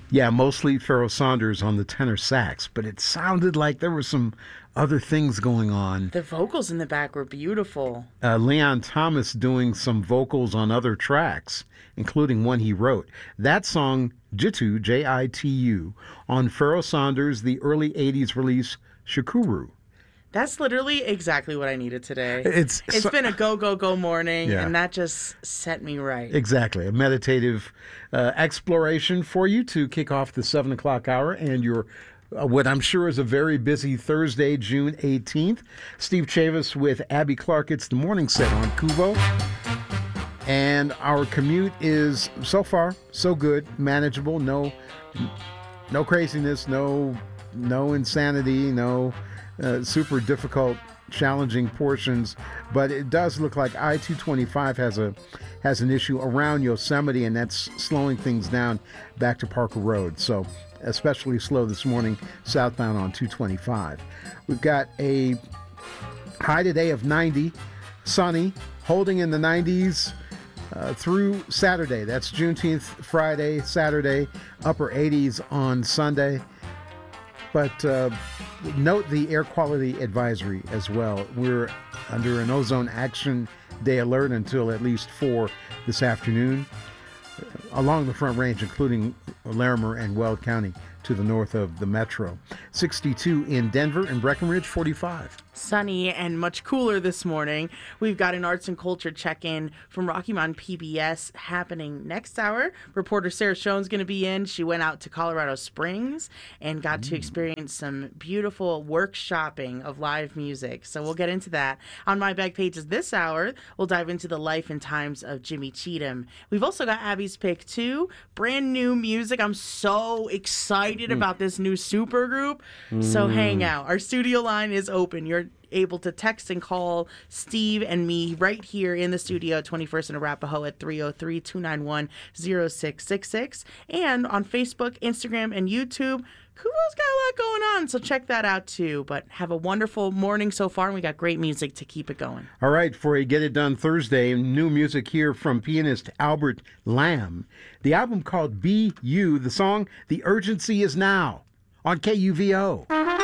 Yeah, mostly Pharoah Saunders on the tenor sax, but it sounded like there were some other things going on. The vocals in the back were beautiful. Leon Thomas doing some vocals on other tracks, including one he wrote. That song, Jitu, Jitu, on Pharoah Saunders' the early 80s release, Shukuru. That's literally exactly what I needed today. It's been a go, go, go morning, Yeah. and that just set me right. Exactly. A meditative exploration for you to kick off the 7 o'clock hour and your what I'm sure is a very busy Thursday, June 18th. Steve Chavis with Abby Clark. It's the morning set on Kuvo. And our commute is so far so good, manageable, no craziness, no insanity, no super difficult, challenging portions, but it does look like I-225 has an issue around Yosemite, and that's slowing things down back to Parker Road. So especially slow this morning southbound on 225. We've got a high today of 90, sunny, holding in the 90s through Saturday. That's Juneteenth, Friday, Saturday, upper 80s on Sunday. But note the air quality advisory as well. We're under an ozone action day alert until at least 4 this afternoon along the Front Range, including Larimer and Weld County to the north of the metro. 62 in Denver and Breckenridge, 45. Sunny and much cooler this morning. We've got an arts and culture check-in from Rocky Mountain PBS happening next hour. Reporter Sarah Schoen's going to be in. She went out to Colorado Springs and got to experience some beautiful workshopping of live music. So we'll get into that. On My Back Pages this hour, we'll dive into the life and times of Jimmy Cheatham. We've also got Abby's Pick 2, brand new music. I'm so excited about this new supergroup. So hang out. Our studio line is open. You're able to text and call Steve and me right here in the studio, 21st and Arapahoe at 303-291-0666. And on Facebook, Instagram, and YouTube, Kuvo's got a lot going on, so check that out too. But have a wonderful morning so far, and we got great music to keep it going. All right, for a Get It Done Thursday, new music here from pianist Albert Lamb. The album called Be You, the song The Urgency Is Now on KUVO.